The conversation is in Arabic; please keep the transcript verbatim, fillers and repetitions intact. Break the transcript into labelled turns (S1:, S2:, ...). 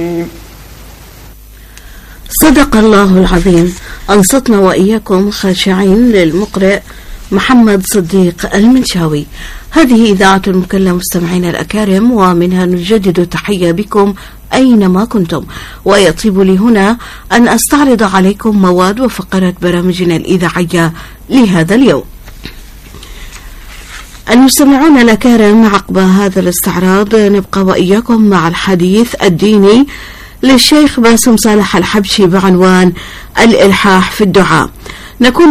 S1: صدق الله العظيم. أنصتنا وإياكم خاشعين للمقرئ محمد صديق المنشاوي. هذه إذاعة المكلم مستمعين الأكارم، ومنها نجدد التحية بكم أينما كنتم، ويطيب لي هنا أن أستعرض عليكم مواد وفقرات برامجنا الإذاعية لهذا اليوم. المستمعون الأكارم، عقب هذا الاستعراض نبقى وإياكم مع الحديث الديني للشيخ باسم صالح الحبشي بعنوان الإلحاح في الدعاء. نكون